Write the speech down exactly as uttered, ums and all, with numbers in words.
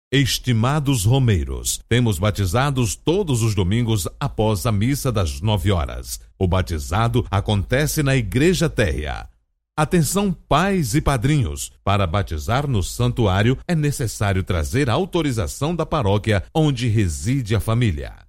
Estimados romeiros, temos batizados todos os domingos após a missa das nove horas. O batizado acontece na Igreja Térrea. Atenção, pais e padrinhos! Para batizar no santuário é necessário trazer a autorização da paróquia onde reside a família.